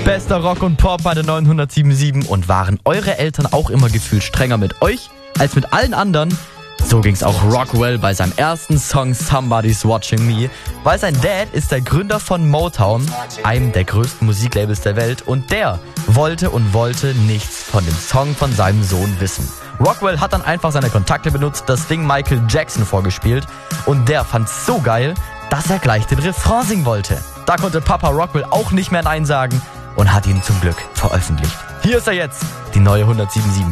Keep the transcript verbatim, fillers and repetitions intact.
Bester Rock und Pop bei der neunhundertsiebenundsiebzig. Und waren eure Eltern auch immer gefühlt strenger mit euch als mit allen anderen? So ging's auch Rockwell bei seinem ersten Song Somebody's Watching Me, weil sein Dad ist der Gründer von Motown, einem der größten Musiklabels der Welt, und der wollte und wollte nichts von dem Song von seinem Sohn wissen. Rockwell hat dann einfach seine Kontakte benutzt, das Ding Michael Jackson vorgespielt, und der fand's so geil, dass er gleich den Refrain singen wollte. Da konnte Papa Rockwell auch nicht mehr Nein sagen und hat ihn zum Glück veröffentlicht. Hier ist er jetzt, die neue hundertsiebenundsiebzig.